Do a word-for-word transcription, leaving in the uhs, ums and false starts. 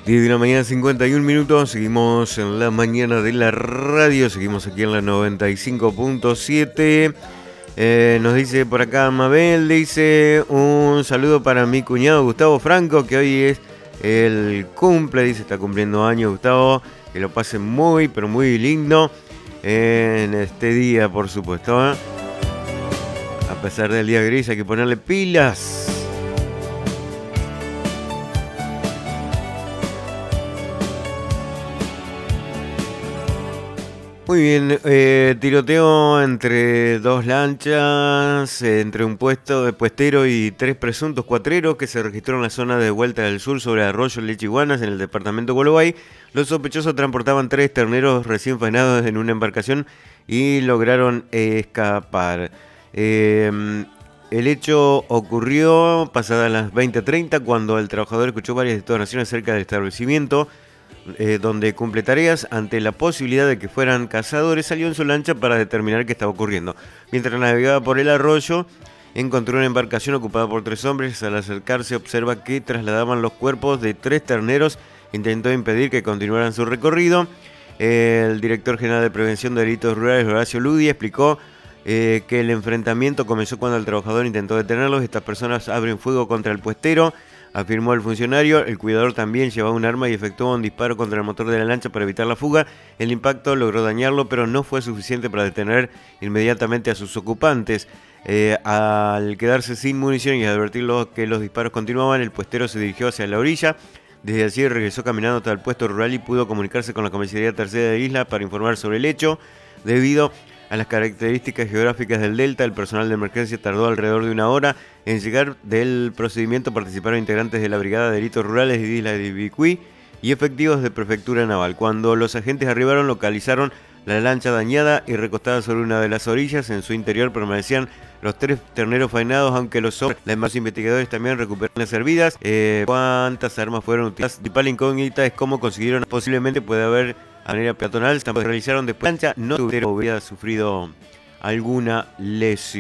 diez de la mañana, cincuenta y un minutos, seguimos en la mañana de la radio, seguimos aquí en la noventa y cinco punto siete. Eh, nos dice por acá Mabel, dice un saludo para mi cuñado Gustavo Franco, que hoy es el cumple, dice está cumpliendo años Gustavo, que lo pase muy, pero muy lindo en este día, por supuesto, ¿eh? A pesar del día gris hay que ponerle pilas. Muy bien, eh, tiroteo entre dos lanchas, eh, entre un puesto de puestero y tres presuntos cuatreros que se registró en la zona de Vuelta del Sur sobre Arroyo Lechiguanas en el departamento de Gualeguay. Los sospechosos transportaban tres terneros recién faenados en una embarcación y lograron eh, escapar. Eh, el hecho ocurrió pasadas las veinte treinta cuando el trabajador escuchó varias detonaciones cerca del establecimiento. Eh, donde cumple tareas. Ante la posibilidad de que fueran cazadores, salió en su lancha para determinar qué estaba ocurriendo. Mientras navegaba por el arroyo, encontró una embarcación ocupada por tres hombres. Al acercarse, observa que trasladaban los cuerpos de tres terneros. Intentó impedir que continuaran su recorrido. El director general de Prevención de Delitos Rurales, Horacio Ludi, explicó eh, que el enfrentamiento comenzó cuando el trabajador intentó detenerlos. Estas personas abren fuego contra el puestero, afirmó el funcionario. El cuidador también llevaba un arma y efectuó un disparo contra el motor de la lancha para evitar la fuga. El impacto logró dañarlo, pero no fue suficiente para detener inmediatamente a sus ocupantes. Eh, al quedarse sin munición y advertirlo que los disparos continuaban, el puestero se dirigió hacia la orilla. Desde allí regresó caminando hasta el puesto rural y pudo comunicarse con la comisaría tercera de Isla para informar sobre el hecho. Debido a las características geográficas del delta, el personal de emergencia tardó alrededor de una hora en llegar. Del procedimiento participaron integrantes de la Brigada de Delitos Rurales de Isla de Ibicuí y efectivos de Prefectura Naval. Cuando los agentes arribaron, localizaron la lancha dañada y recostada sobre una de las orillas. En su interior permanecían los tres terneros faenados, aunque los hombres, los demás investigadores también recuperaron las hervidas. Eh, ¿Cuántas armas fueron utilizadas? La principal incógnita es cómo consiguieron, posiblemente puede haber a manera peatonal, tampoco realizaron después de la lancha, no hubiera sufrido alguna lesión.